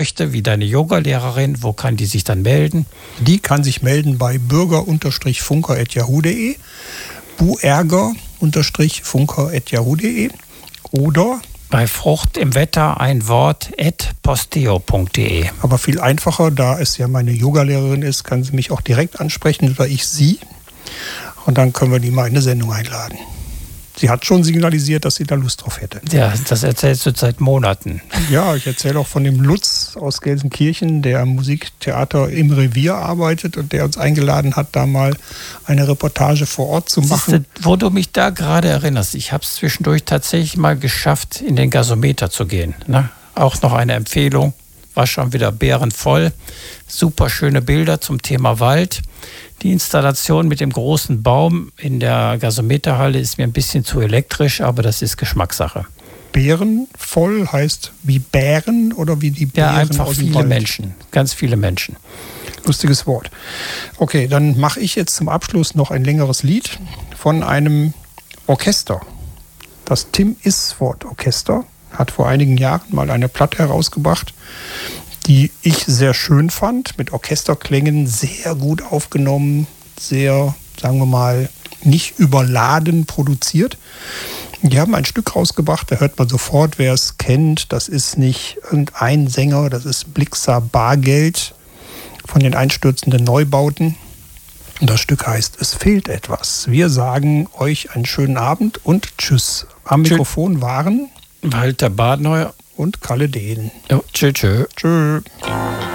möchte, wie deine Yogalehrerin, wo kann die sich dann melden? Die kann sich melden bei bürger-funker@yahoo.de, buerger-funker@yahoo.de oder bei Frucht im Wetter ein Wort @posteo.de. Aber viel einfacher, da es ja meine Yogalehrerin ist, kann sie mich auch direkt ansprechen oder ich sie. Und dann können wir die mal in eine Sendung einladen. Sie hat schon signalisiert, dass sie da Lust drauf hätte. Ja, das erzählst du seit Monaten. Ja, ich erzähle auch von dem Lutz aus Gelsenkirchen, der am Musiktheater im Revier arbeitet und der uns eingeladen hat, da mal eine Reportage vor Ort zu machen. Siehste, wo du mich da gerade erinnerst, ich habe es zwischendurch tatsächlich mal geschafft, in den Gasometer zu gehen. Ne? Auch noch eine Empfehlung, war schon wieder bärenvoll. Super schöne Bilder zum Thema Wald. Die Installation mit dem großen Baum in der Gasometerhalle ist mir ein bisschen zu elektrisch, aber das ist Geschmackssache. Bärenvoll heißt wie Bären oder wie die Bären? Ja, einfach aus dem viele Wald? Menschen, ganz viele Menschen. Lustiges Wort. Okay, dann mache ich jetzt zum Abschluss noch ein längeres Lied von einem Orchester. Das Tim Isford Orchester hat vor einigen Jahren mal eine Platte herausgebracht, die ich sehr schön fand, mit Orchesterklängen, sehr gut aufgenommen, sehr, sagen wir mal, nicht überladen produziert. Die haben ein Stück rausgebracht, da hört man sofort, wer es kennt. Das ist nicht irgendein Sänger, das ist Blixa Bargeld von den einstürzenden Neubauten. Und das Stück heißt Es fehlt etwas. Wir sagen euch einen schönen Abend und tschüss. Am Mikrofon waren Walter Badneuer und Kalle Dehn. Jo, tschö, tschö. Tschö.